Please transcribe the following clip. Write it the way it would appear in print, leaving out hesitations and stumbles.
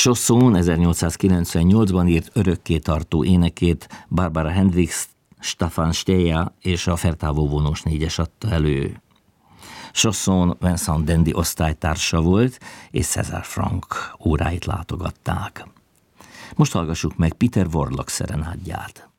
Chausson 1898-ban írt örökkétartó énekét Barbara Hendricks, Staffan Steya és a feltávó vonós négyes adta elő. Chausson Vincent d'Indy osztálytársa volt, és César Franck óráit látogatták. Most hallgassuk meg Peter Warlock szerenádját.